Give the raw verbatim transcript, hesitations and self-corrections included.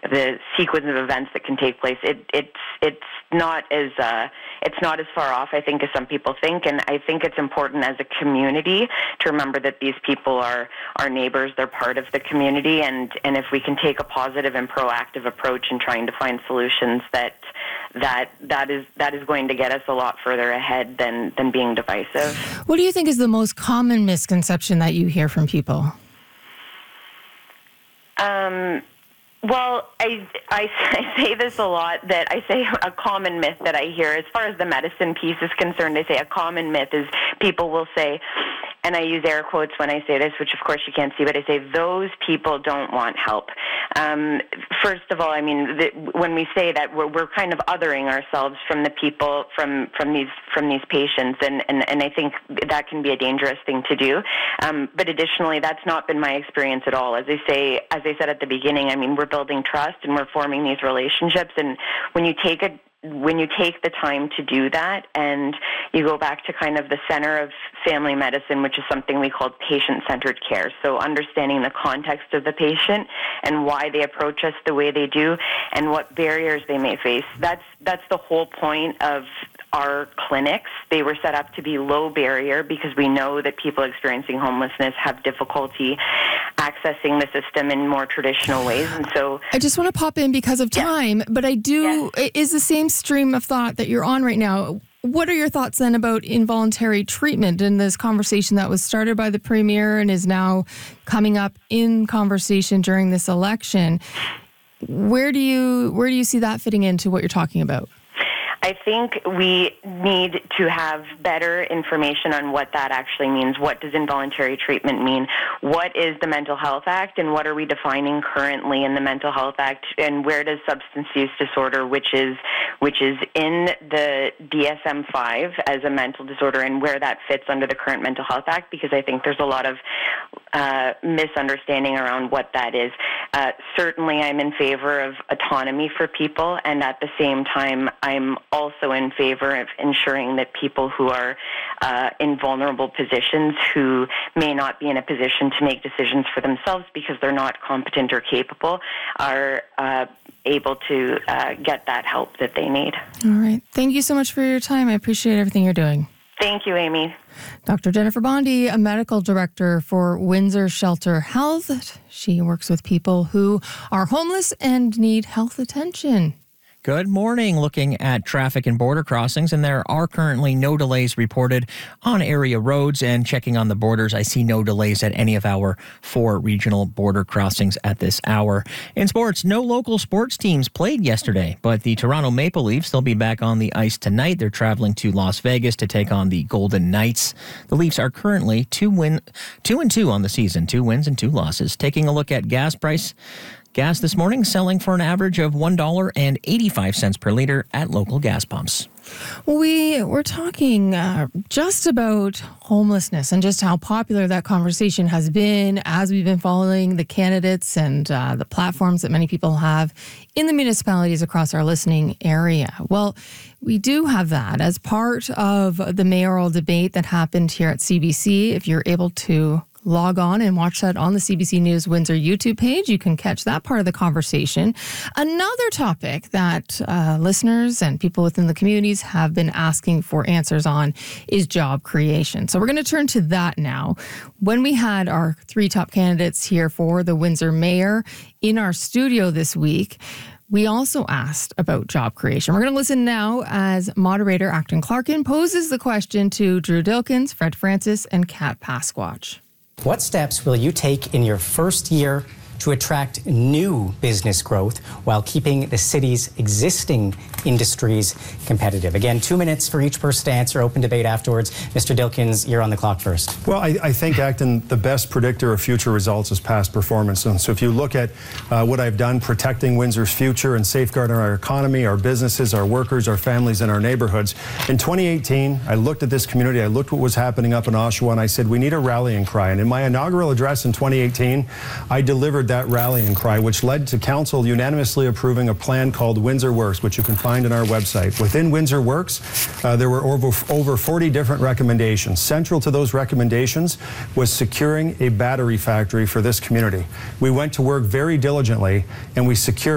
the sequence of events that can take place, it, it's it's not as uh, it's not as far off, I think, as some people think. And I think it's important as a community to remember that these people are our neighbors, they're part of the community, and, and if we can take a positive and proactive approach in trying to find solutions, that that that is that is going to get us a lot further ahead than, than being divisive. What do you think is the most common misconception that you hear from people? Um, well, I, I, I say this a lot, that I say a common myth that I hear, as far as the medicine piece is concerned, I say a common myth is people will say, and I use air quotes when I say this, which of course you can't see, but I say those people don't want help. Um, first of all, I mean, the, when we say that, we're, we're kind of othering ourselves from the people, from, from these from these patients, and, and, and I think that can be a dangerous thing to do. Um, but additionally, that's not been my experience at all. As I say, as I said at the beginning, I mean, we're building trust and we're forming these relationships, and when you take a when you take the time to do that and you go back to kind of the center of family medicine, which is something we call patient-centered care, so understanding the context of the patient and why they approach us the way they do and what barriers they may face, that's that's the whole point of our clinics. They were set up to be low barrier because we know that people experiencing homelessness have difficulty accessing the system in more traditional ways. And so I just want to pop in because of time, yes. but I do, yes. is the same stream of thought that you're on right now. What are your thoughts then about involuntary treatment and this conversation that was started by the Premier and is now coming up in conversation during this election? Where do you, where do you see that fitting into what you're talking about? I think we need to have better information on what that actually means. What does involuntary treatment mean? What is the Mental Health Act, and what are we defining currently in the Mental Health Act? And where does substance use disorder, which is which is in the D S M five as a mental disorder, and where that fits under the current Mental Health Act? Because I think there's a lot of uh, misunderstanding around what that is. Uh, certainly, I'm in favor of autonomy for people, and at the same time, I'm also in favor of ensuring that people who are uh, in vulnerable positions, who may not be in a position to make decisions for themselves because they're not competent or capable, are uh, able to uh, get that help that they need. All right. Thank you so much for your time. I appreciate everything you're doing. Thank you, Amy. Doctor Jennifer Bondi, a medical director for Windsor Shelter Health. She works with people who are homeless and need health attention. Good morning. Looking at traffic and border crossings, and there are currently no delays reported on area roads. And checking on the borders, I see no delays at any of our four regional border crossings at this hour. In sports, no local sports teams played yesterday, but the Toronto Maple Leafs, they'll be back on the ice tonight. They're traveling to Las Vegas to take on the Golden Knights. The Leafs are currently two win, two and two on the season, two wins and two losses. Taking a look at gas price. Gas this morning selling for an average of one dollar and eighty-five cents per liter at local gas pumps. Well, we we're talking uh, just about homelessness and just how popular that conversation has been as we've been following the candidates and uh, the platforms that many people have in the municipalities across our listening area. Well, we do have that as part of the mayoral debate that happened here at C B C. If you're able to log on and watch that on the C B C News Windsor YouTube page, you can catch that part of the conversation. Another topic that uh, listeners and people within the communities have been asking for answers on is job creation. So we're going to turn to that now. When we had our three top candidates here for the Windsor mayor in our studio this week, we also asked about job creation. We're going to listen now as moderator Acton Clarkin poses the question to Drew Dilkins, Fred Francis, and Kat Pasquatch. What steps will you take in your first year to attract new business growth while keeping the city's existing industries competitive? Again, two minutes for each person to answer. Open debate afterwards. Mister Dilkins, you're on the clock first. Well, I, I think, Acton, the best predictor of future results is past performance. And so if you look at uh, what I've done protecting Windsor's future and safeguarding our economy, our businesses, our workers, our families, and our neighborhoods, in twenty eighteen, I looked at this community, I looked what was happening up in Oshawa, and I said, we need a rallying cry. And in my inaugural address in twenty eighteen, I delivered that rallying cry, which led to council unanimously approving a plan called Windsor Works, which you can find on our website. Within Windsor Works, uh, there were over, over forty different recommendations. Central to those recommendations was securing a battery factory for this community. We went to work very diligently, and we secured